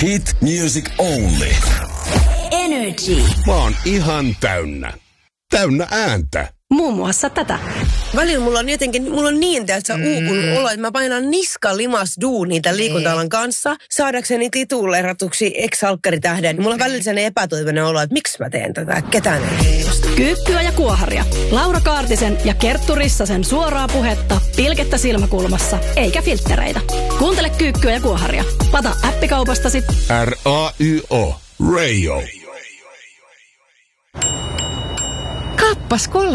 Hit music only. Energy. Mä oon ihan täynnä. Täynnä ääntä. Muun muassa tätä. Välillä mulla on niin täysin uupunut olo, että mä painan niska limas duunia tämän liikunta-alan kanssa, saadakseni tituleeratuksi ex-salkkaritähden. Mulla on välillä sellainen epätoivoinen olo, että miksi mä teen tätä, ketään ei kiinnosta. Kyykkyä ja Kuoharia. Laura Kaartisen ja Kerttu Rissasen suoraa puhetta, pilkettä silmäkulmassa, eikä filttereitä. Kuuntele Kyykkyä ja Kuoharia. Lata appikaupastasi. RAYO. Radio. Kappas